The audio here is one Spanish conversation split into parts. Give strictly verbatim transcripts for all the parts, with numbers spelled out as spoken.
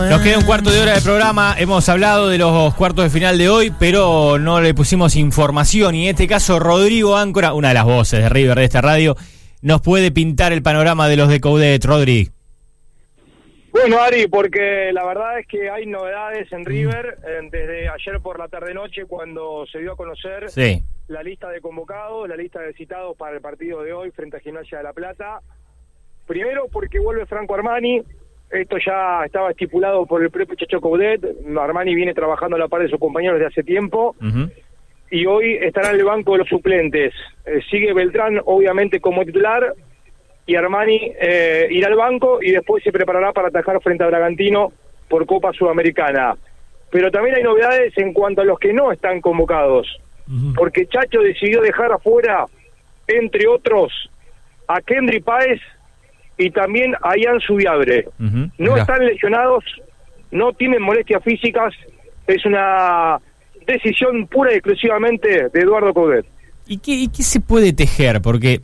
Nos queda un cuarto de hora de programa. Hemos hablado de los cuartos de final de hoy, pero no le pusimos información. Y en este caso, Rodrigo Áncora, una de las voces de River de esta radio, nos puede pintar el panorama de los de Coudet. Rodri. Bueno, Ari, porque la verdad es que hay novedades en River eh, desde ayer por la tarde-noche, cuando se dio a conocer sí. la lista de convocados, la lista de citados para el partido de hoy frente a Gimnasia de La Plata. Primero porque vuelve Franco Armani. Esto ya estaba estipulado por el propio Chacho Coudet. Armani viene trabajando a la par de sus compañeros desde hace tiempo. Uh-huh. Y hoy estará en el banco de los suplentes. Eh, sigue Beltrán, obviamente, como titular. Y Armani eh, irá al banco y después se preparará para atajar frente a Bragantino por Copa Sudamericana. Pero también hay novedades en cuanto a los que no están convocados. Uh-huh. Porque Chacho decidió dejar afuera, entre otros, a Kendry Páez y también a Ian Subiabre. Uh-huh. No Mirá. Están lesionados, no tienen molestias físicas, es una decisión pura y exclusivamente de Eduardo Coudet. ¿Y qué, y qué se puede tejer? Porque,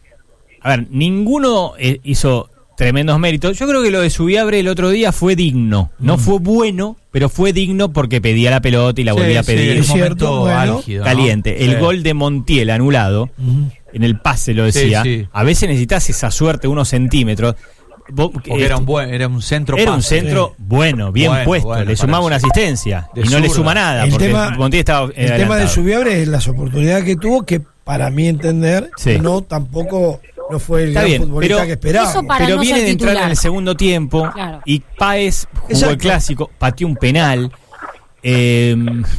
a ver, ninguno eh, hizo tremendos méritos. Yo creo que lo de Subiabre el otro día fue digno. No mm. fue bueno, pero fue digno porque pedía la pelota y la sí, volvía a pedir. Sí, es cierto, bueno, álgido, caliente. ¿No? El sí. gol de Montiel anulado, mm. en el pase lo decía. Sí, sí. A veces necesitas esa suerte, unos centímetros. Vos, porque este, era un buen, era un centro Era pase, un centro sí. bueno, bien bueno, puesto. Bueno, le sumaba una asistencia y no zurda. Le suma nada. El porque tema, Montiel estaba el adelantado. Tema de Subiabre es las oportunidades que tuvo, que para mi entender, sí. no tampoco... No fue el Está gran bien, futbolista pero, que esperaba. Pero no viene de entrar titular. En el segundo tiempo claro. y Páez jugó Exacto. el clásico, pateó un penal, eh,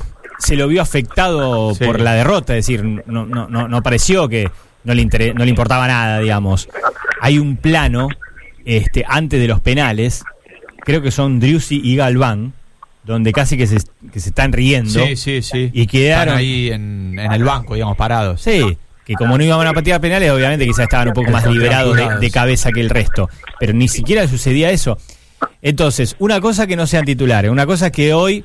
se lo vio afectado sí. por la derrota, es decir, no, no, no, no pareció que no le, inter- no le importaba nada, digamos. Hay un plano este, antes de los penales, creo que son Driussi y Galván, donde casi que se, que se están riendo. Sí, sí, sí. Y quedaron están ahí en, en el banco, digamos, parados. Sí. Que como no iban a patear penales, obviamente quizás estaban un poco más liberados de, de cabeza que el resto. Pero ni siquiera sucedía eso. Entonces, una cosa que no sean titulares, una cosa que hoy,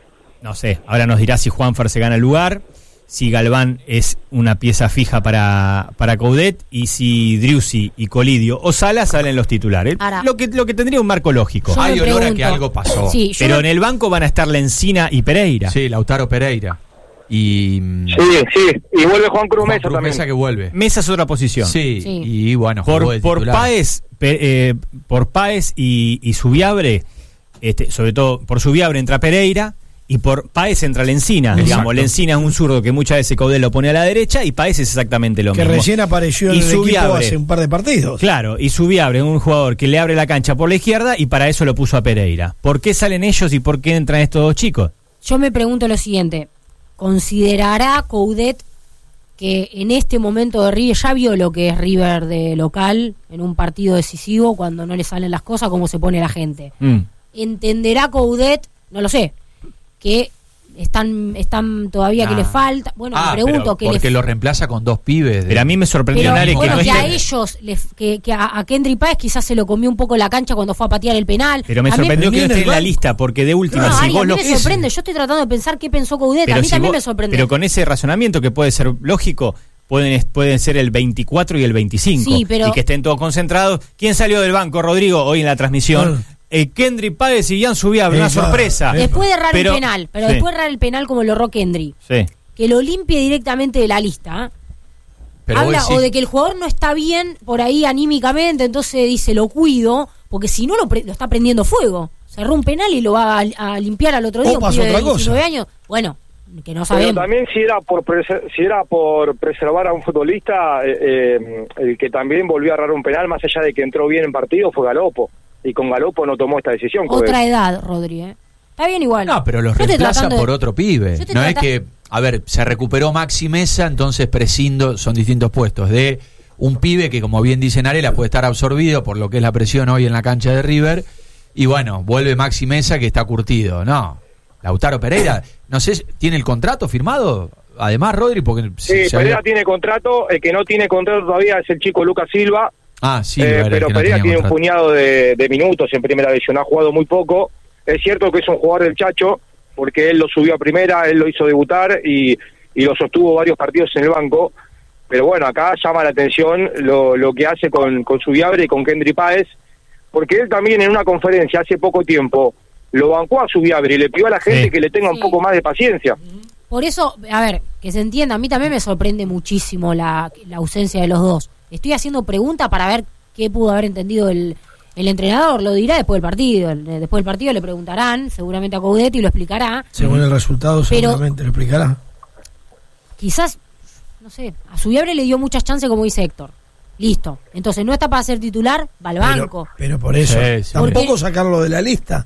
no sé, ahora nos dirá si Juanfer se gana el lugar, si Galván es una pieza fija para, para Coudet, y si Driussi y Colidio o Sala salen los titulares. Ahora, lo que lo que tendría un marco lógico. Hay olor a que algo pasó. Sí, pero me... en el banco van a estar Lencina y Pereira. Sí, Lautaro Pereira. Y sí, sí, y vuelve Juan Cruz Mesa también. Mesa que vuelve. Mesa es otra posición. Sí, sí. y bueno, por por Páez, pe, eh, por Páez y, y Subiabre, este, sobre todo por Subiabre entra Pereira y por Páez entra Lencina. Exacto. Digamos, Lencina es un zurdo que muchas veces Coudet lo pone a la derecha y Páez es exactamente lo que mismo. Que recién apareció en y el Subiabre, equipo hace un par de partidos. Claro, y Subiabre es un jugador que le abre la cancha por la izquierda y para eso lo puso a Pereira. ¿Por qué salen ellos y por qué entran estos dos chicos? Yo me pregunto lo siguiente. ¿Considerará Coudet que en este momento de River, ya vio lo que es River de local en un partido decisivo, cuando no le salen las cosas, cómo se pone la gente? Mm. ¿Entenderá Coudet, no lo sé, que están están todavía nah. que le falta? Bueno, ah, me pregunto pero que porque le... lo reemplaza con dos pibes. De... Pero a mí me sorprendió pero, Nare bueno, que, que no a ellos, le, que, que a, a Kendry Páez quizás se lo comió un poco la cancha cuando fue a patear el penal. Pero me a sorprendió mí, que no esté en la lista, porque de última, no, si Ari, vos a mí lo me sorprende, yo estoy tratando de pensar qué pensó Coudet, pero a mí si también vos, me sorprende. Pero con ese razonamiento que puede ser lógico, pueden pueden ser el veinticuatro y el veinticinco, sí, pero... y que estén todos concentrados. ¿Quién salió del banco, Rodrigo, hoy en la transmisión? Ah. Eh, Kendry Páez y Ian Subiabre, una sorpresa. Después de errar pero, el penal, pero sí. después de errar el penal como lo erró Kendry. Sí. Que lo limpie directamente de la lista. ¿eh? Pero Habla sí. o de que el jugador no está bien por ahí anímicamente, entonces dice, lo cuido, porque si no lo, pre- lo está prendiendo fuego. Cerró un penal y lo va a, a limpiar al otro día, o un pibe de otra diecinueve cosa. años. Bueno, que no sabemos. Pero también si era por preser- si era por preservar a un futbolista, eh, eh, el que también volvió a errar un penal, más allá de que entró bien en partido, fue Galopo. Y con Galopo no tomó esta decisión. Otra edad, Rodri, ¿eh? Está bien igual. No, pero los Yo reemplaza por de... otro pibe. No trata... es que, a ver, se recuperó Maxi Mesa, entonces prescindo, son distintos puestos. De un pibe que, como bien dice Narela, puede estar absorbido por lo que es la presión hoy en la cancha de River. Y bueno, vuelve Maxi Mesa que está curtido. No, Lautaro Pereira, no sé, ¿tiene el contrato firmado? Además, Rodri, porque... Sí, se Pereira había... tiene contrato, el que no tiene contrato todavía es el chico Lucas Silva. Ah, sí, eh, pero no Pereira tiene contrato. un puñado de, de minutos en primera división, ha jugado muy poco. Es cierto que es un jugador del Chacho, porque él lo subió a primera, él lo hizo debutar y, y lo sostuvo varios partidos en el banco. Pero bueno, acá llama la atención lo, lo que hace con, con Subiabre y con Kendry Páez, porque él también en una conferencia hace poco tiempo lo bancó a Subiabre y le pidió a la gente sí. que le tenga Sí. un poco más de paciencia. Por eso, a ver, que se entienda, a mí también me sorprende muchísimo la, la ausencia de los dos. Estoy haciendo preguntas para ver qué pudo haber entendido el, el entrenador, lo dirá después del partido. Después del partido le preguntarán, seguramente a Coudet, y lo explicará. Según el resultado, Pero- seguramente lo explicará. Quizás, no sé, a Subiabre le dio muchas chances, como dice Héctor. Listo. Entonces no está para ser titular, va al banco. Pero, pero por eso, Sí, sí. tampoco Porque- sacarlo de la lista.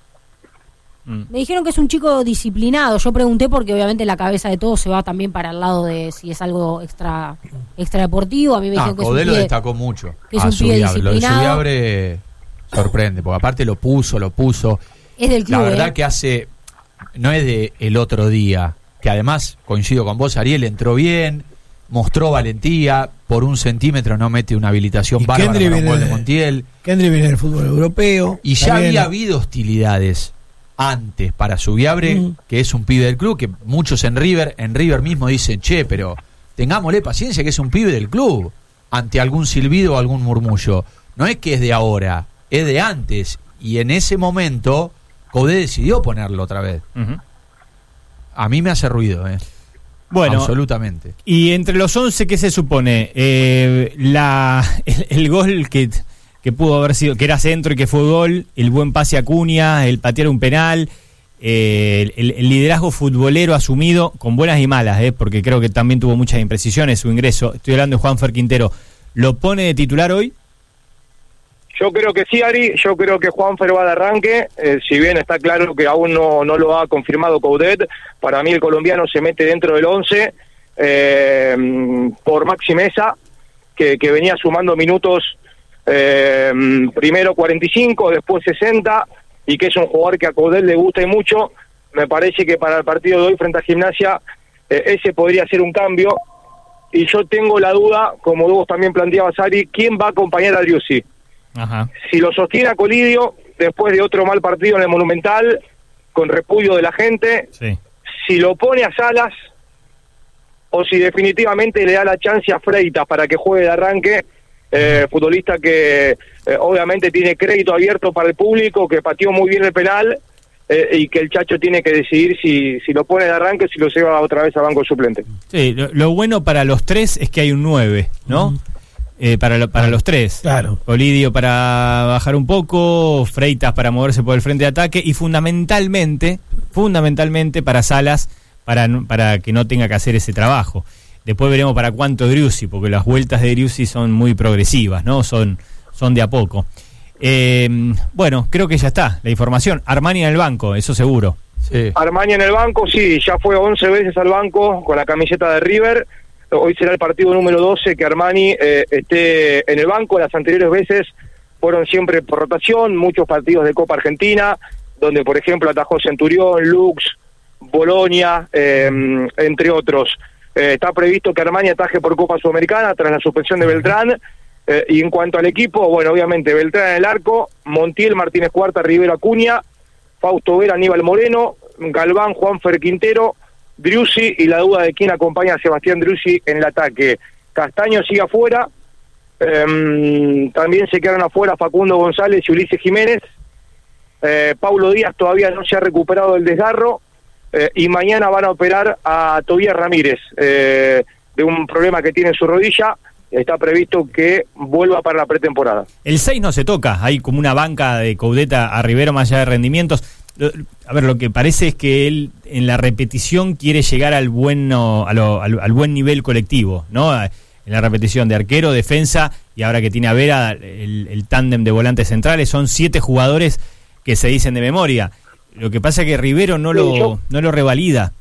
Mm. Me dijeron que es un chico disciplinado. Yo pregunté porque obviamente la cabeza de todos se va también para el lado de si es algo extra extra deportivo. A mí me Ah, dijeron que es un Coudet lo pibe- destacó mucho. que es a un pibe Subiabre. Lo de disciplinado. Subiabre sorprende, porque aparte lo puso, lo puso. es del club. La verdad ¿eh? que hace, no es de el otro día, que además, coincido con vos, Ariel entró bien, mostró valentía, por un centímetro no mete una habilitación Y bárbara Kendry para un viene gol de de- Montiel. Kendry viene del fútbol europeo. Y ya también- había habido hostilidades antes para Subiabre, Mm. que es un pibe del club, que muchos en River, en River mismo dicen, che, pero tengámosle paciencia que es un pibe del club, ante algún silbido o algún murmullo. No es que es de ahora, es de antes. Y en ese momento, Coudet decidió ponerlo otra vez. Ujú. A mí me hace ruido, ¿eh? Bueno, Absolutamente. y entre los once, ¿qué se supone? Eh, la, el, el gol que, que pudo haber sido, que era centro y que fue gol, el buen pase a Acuña, el patear un penal, eh, el, el liderazgo futbolero asumido con buenas y malas, eh, porque creo que también tuvo muchas imprecisiones su ingreso. Estoy hablando de Juanfer Quintero. ¿Lo pone de titular hoy? Yo creo que sí, Ari, yo creo que Juanfer va de arranque, eh, si bien está claro que aún no, no lo ha confirmado Coudet, para mí el colombiano se mete dentro del once eh, por Maxi Mesa, que, que venía sumando minutos, eh, primero cuarenta y cinco, después sesenta, y que es un jugador que a Coudet le gusta y mucho. Me parece que para el partido de hoy frente a Gimnasia, eh, ese podría ser un cambio, y yo tengo la duda, como vos también planteabas, Ari, ¿quién va a acompañar a Driussi? Ajá. Si lo sostiene a Colidio, después de otro mal partido en el Monumental, con repudio de la gente, Sí. si lo pone a Salas, o si definitivamente le da la chance a Freitas para que juegue de arranque, eh, futbolista que eh, obviamente tiene crédito abierto para el público, que pateó muy bien el penal, eh, y que el Chacho tiene que decidir si, si lo pone de arranque o si lo lleva otra vez a banco suplente. Sí, lo, lo bueno para los tres es que hay un nueve, ¿no? Eh, para, lo- para los tres. Claro. Colidio para bajar un poco, Freitas para moverse por el frente de ataque y fundamentalmente, fundamentalmente para Salas, para, no- para que no tenga que hacer ese trabajo. Después veremos para cuánto Driussi, porque las vueltas de Driussi son muy progresivas, ¿no? Son, son de a poco. Eh, bueno, creo que ya está la información. Armani en el banco, eso seguro. Sí. Armani en el banco, sí, ya fue once veces al banco con la camiseta de River. Hoy será el partido número doce que Armani eh, esté en el banco. Las anteriores veces fueron siempre por rotación, muchos partidos de Copa Argentina, donde por ejemplo atajó Centurión, Lux, Bolonia, eh, entre otros. Eh, está previsto que Armani ataje por Copa Sudamericana tras la suspensión de Beltrán. Eh, y en cuanto al equipo, bueno, obviamente Beltrán en el arco, Montiel, Martínez Cuarta, Rivero Acuña, Fausto Vera, Aníbal Moreno, Galván, Juanfer Quintero, Driussi, y la duda de quién acompaña a Sebastián Driussi en el ataque. Castaño sigue afuera, eh, también se quedaron afuera Facundo González y Ulises Jiménez. eh, Paulo Díaz todavía no se ha recuperado del desgarro, eh, y mañana van a operar a Tobías Ramírez eh, de un problema que tiene en su rodilla. Está previsto que vuelva para la pretemporada. El seis no se toca, hay como una banca de Caudeta a Rivero más allá de rendimientos. Lo- A ver, lo que parece es que él en la repetición quiere llegar al bueno, a lo- al, al buen nivel colectivo, ¿no? A- En la repetición de arquero, defensa, y ahora que tiene a Vera, el, el tándem de volantes centrales, son siete jugadores que se dicen de memoria. Lo que pasa es que Rivero no Sí, lo, yo- no lo revalida.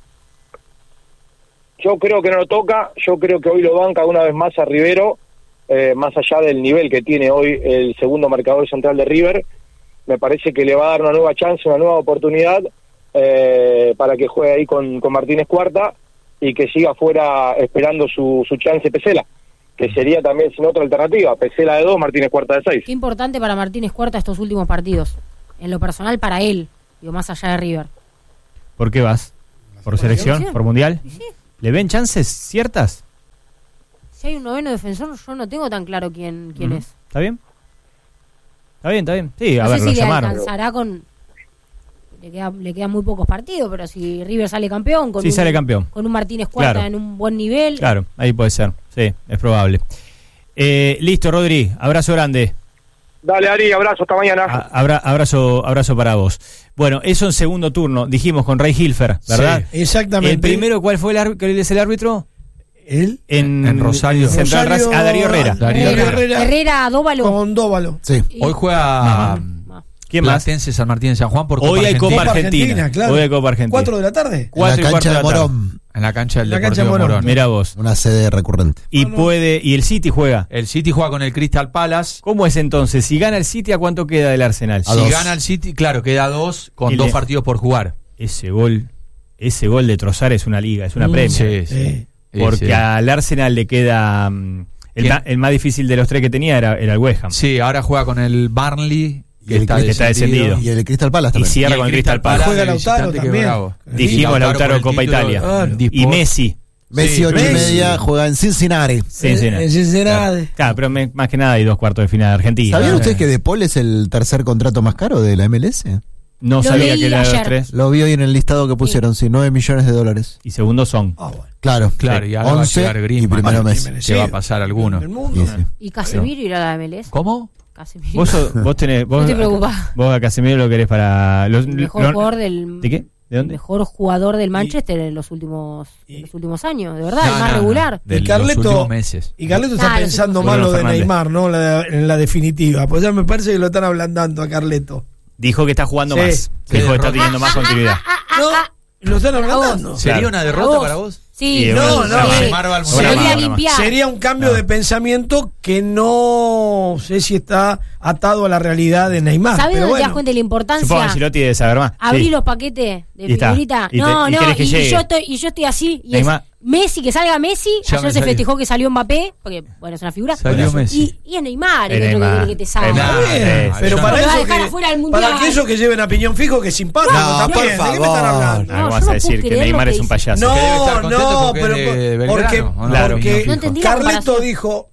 Yo creo que no lo toca, yo creo que hoy lo banca una vez más a Rivero, eh, más allá del nivel que tiene hoy el segundo marcador central de River. Me parece que le va a dar una nueva chance, una nueva oportunidad eh, para que juegue ahí con, con Martínez Cuarta y que siga fuera esperando su, su chance Pesela, que sería también sin otra alternativa, Pesela de dos, Martínez Cuarta de seis. Qué importante para Martínez Cuarta estos últimos partidos. En lo personal para él, digo, más allá de River. ¿Por qué vas? ¿Por selección? selección. ¿Por mundial? Y sí, ¿Le ven chances ciertas? si hay un noveno defensor, yo no tengo tan claro quién, quién Ujú. es. ¿Está bien? Está bien, está bien. Sí, a No ver, sé lo si le llamaron. alcanzará con... le, queda, le quedan muy pocos partidos, pero si River sale campeón, con, Sí, un, sale campeón. con un Martínez Cuarta Claro. en un buen nivel. Claro, ahí puede ser. Sí, es probable. Eh, listo, Rodri. Abrazo grande. Dale, Ari, abrazo, hasta mañana. A- abra- abrazo, abrazo para vos. Bueno, eso en segundo turno, dijimos con Ray Hilfer, ¿verdad? Sí, exactamente. El primero, ¿cuál fue el árbitro? ¿Cuál es el árbitro? Él. En, En Rosario. Central Rosario- Racing- a Darío Herrera. Darío Herrera, Herrera. Herrera, Dóvalo. Con Dóvalo. Sí. Y- Hoy juega Ah. ¿Quién más? Platense San Martín de San Juan por Copa Hoy hay Argentina. Copa Argentina. claro. Hoy hay Copa Argentina. ¿Cuatro de la tarde? En Cuatro la y cuarto cancha de de la tarde. Morón, En la cancha del La cancha Deportivo de Morón. Morón. Mirá vos. una sede recurrente. Y puede, y el City juega. El City juega con el Crystal Palace. ¿Cómo es entonces? Si gana el City, ¿a cuánto queda del Arsenal? A Si dos. gana el City, claro, queda dos con Y dos le- partidos por jugar. Ese gol, ese gol de Trossard es una liga, es una Mm, premia. Sí, sí. Sí. Porque Sí. al Arsenal le queda mm, el, ¿Quién? ma- el más difícil de los tres que tenía era, era el West Ham. Sí, ahora juega con el Burnley, que Y el está, que está descendido. Y el Crystal Palace Y también. cierra Y el con el Crystal Crystal Palace. Juega el Lautaro visitante que también. bravo. Dijimos Lautaro, por el Copa título, Italia. Claro. Dispor- Y Messi. Messi Sí, ocho y Messi. media juega en Cincinnati. Sí, sí, no. En Cincinnati. Claro, pero me- más que nada hay dos cuartos de final de Argentina. ¿Sabían Eh, ustedes que De Paul es el tercer contrato más caro de la M L S? No Lo sabía leí que era de los ayer. tres. Lo vi hoy en el listado que pusieron, sí, nueve millones de dólares. Y segundo son. Ah, bueno. Claro, Claro, y ahora va a once llegar y Griezmann. primero Bueno, Messi. Se va a pasar alguno. Del mundo. Y sí. Y Casemiro irá a la M L S. ¿Cómo? Casemiro. Vos, sos- vos tenés. Vos, No estoy preocupada. Vos a Casemiro lo querés para. Los, El mejor lo- jugador del ¿De qué? ¿De el dónde? mejor jugador del Manchester en los últimos y- en los últimos años, de verdad, No, el más no, no. regular. De Y los Carleto- últimos meses. Y Carleto está Claro, pensando sí, mal Bruno lo de Fernández. Neymar, ¿no? La- en la definitiva. Pues ya me parece que lo están ablandando a Carleto. Dijo que está jugando Sí. más. Qué Dijo que está derrota. teniendo más continuidad. No, lo están ablandando. ¿Sería Claro. una derrota para vos? Sí, Y no, sí, no, sí. Neymar va al Mundial. Sería Una más. limpiar. Sería un cambio No. de pensamiento que no sé si está atado a la realidad de Neymar. ¿Sabes Pero dónde te das bueno, cuenta de la importancia? Supongo que Ancelotti debe saber más. Abrí Sí. los paquetes de Y está. figurita. Y te- No, y no, querés que y, llegue. yo estoy y yo estoy así y Neymar. es Messi, que salga Messi. Ya Ayer me se salió. festejó que salió Mbappé, porque bueno, es una figura. Salió y, Messi. y es Neymar, Es el que Neymar. quiere que te Es salga. Neymar. está bien, Eh, pero yo para no. Lo va a eso dejar que, afuera del Mundial. para aquellos que lleven a piñón fijo, que es simpático No, también. por ¿De qué me están favor. hablando? Ah, No, vas yo a no decir puedo que creer Neymar lo es que un dice. payaso. No, Que debe estar contento no, porque pero es de por- Belgrano, porque, ¿o no? Claro. porque No entendí la Carleto comparación. dijo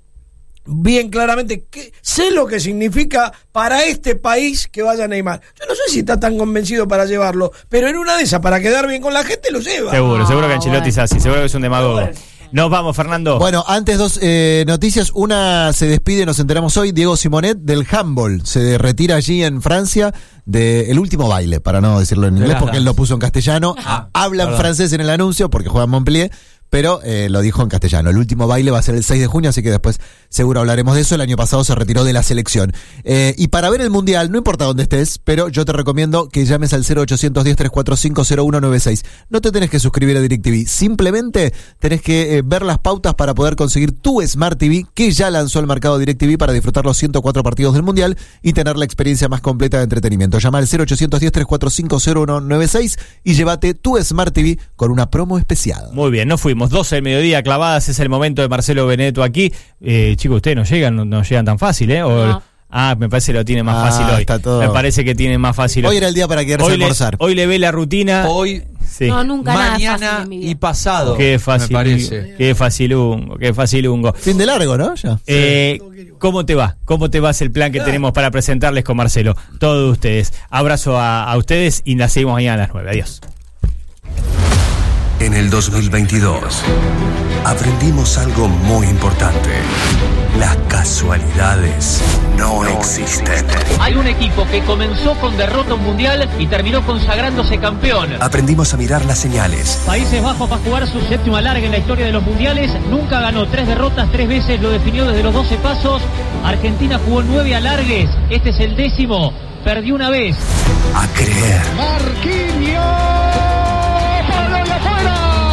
bien claramente que sé lo que significa para este país que vaya Neymar. Yo no sé si está tan convencido para llevarlo, pero en una de esas, para quedar bien con la gente, lo lleva. Seguro, seguro que Ah, Ancelotti bueno. es así. Seguro que es un demagogo. Nos vamos, Fernando. Bueno, antes dos eh, noticias. Una se despide, nos enteramos hoy, Diego Simonet del handball. Se retira allí en Francia del último baile, para no decirlo en De inglés, las porque él lo puso en castellano. Ah, Habla en perdón. francés en el anuncio porque juega en Montpellier, pero eh, lo dijo en castellano. El último baile va a ser el seis de junio, así que después seguro hablaremos de eso. El año pasado se retiró de la selección. Eh, y para ver el Mundial, no importa dónde estés, pero yo te recomiendo que llames al cero ochocientos diez, trescientos cuarenta y cinco, cero uno noventa y seis. No te tenés que suscribir a DirecTV, simplemente tenés que eh, ver las pautas para poder conseguir tu Smart T V, que ya lanzó al mercado DirecTV para disfrutar los ciento cuatro partidos del Mundial y tener la experiencia más completa de entretenimiento. Llama al cero ochocientos diez, trescientos cuarenta y cinco, cero uno noventa y seis y llévate tu Smart T V con una promo especial. Muy bien, nos fuimos. doce del mediodía clavadas, es el momento de Marcelo Benedetto aquí. Eh, chicos, ustedes no llegan, no, no llegan tan fácil, ¿eh? O- No. Ah, me parece que lo tiene más Ah, fácil hoy. está todo- Me parece que tiene más fácil Hoy era el día para quedarse hoy a le, almorzar. hoy le ve la rutina. Hoy, Sí. No, nunca nada es mañana fácil en mi vida. y pasado. Qué fácil. Me parece. Qué facilungo, qué facilungo. Fin de largo, ¿no? Ya. Eh, ¿Cómo te va? ¿Cómo te va? Es el plan que tenemos para presentarles con Marcelo. Todos ustedes. Abrazo a, a ustedes y la seguimos mañana a las nueve. Adiós. En el dos mil veintidós aprendimos algo muy importante. Las casualidades no existen. Hay un equipo que comenzó con derrota mundial y terminó consagrándose campeón. Aprendimos a mirar las señales. Países Bajos va a jugar su séptima larga en la historia de los mundiales. Nunca ganó, tres derrotas, tres veces lo definió desde los doce pasos. Argentina jugó nueve alargues, este es el décimo. Perdió una vez. A creer. Marquinhos. ¡Para y afuera!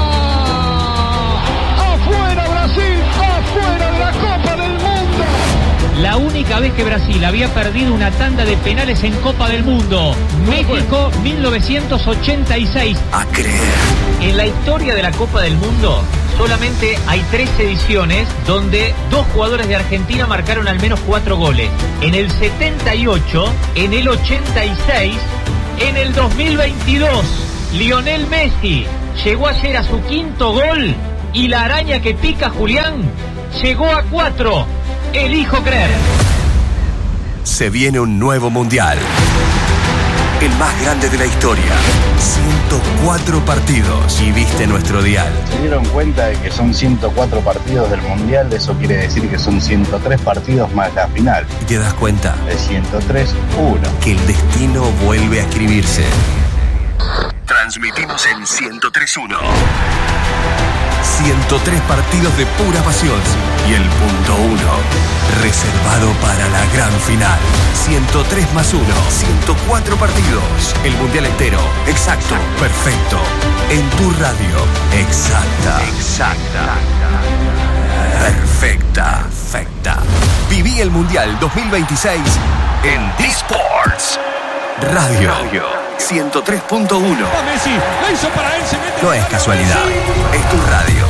¡Afuera Brasil! ¡Afuera de la Copa del Mundo! La única vez que Brasil había perdido una tanda de penales en Copa del Mundo. México, mil novecientos ochenta y seis. A creer. En la historia de la Copa del Mundo solamente hay tres ediciones donde dos jugadores de Argentina marcaron al menos cuatro goles. En el setenta y ocho, en el ochenta y seis, en el dos mil veintidós. Lionel Messi llegó ayer a su quinto gol y la araña que pica Julián llegó a cuatro. Elijo creer. Se viene un nuevo mundial. el más grande de la historia. ciento cuatro partidos y viste nuestro dial. Se dieron cuenta de que son ciento cuatro partidos del Mundial, eso quiere decir que son ciento tres partidos más la final. Y te das cuenta De ciento tres, uno. que el destino vuelve a escribirse. Transmitimos en ciento tres uno. ciento tres partidos de pura pasión y el punto uno reservado para la gran final. ciento tres más uno, ciento cuatro partidos. El mundial entero. Exacto. Perfecto. En tu radio. Exacta. Exacta. Perfecta. Perfecta. Viví el mundial dos mil veintiséis en D-Sports Radio. ciento tres punto uno. No es casualidad, es tu radio.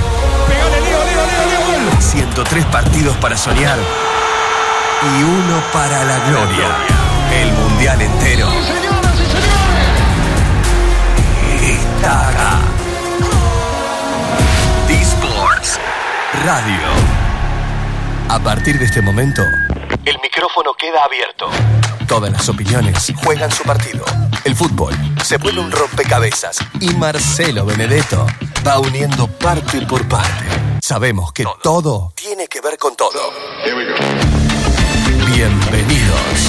ciento tres partidos para soñar y uno para la gloria. El mundial entero está acá. D-Sports Radio. A partir de este momento, el micrófono queda abierto. Todas las opiniones juegan su partido. El fútbol se vuelve un rompecabezas y Marcelo Benedetto va uniendo parte por parte. Sabemos que todo tiene que ver con todo. Bienvenidos.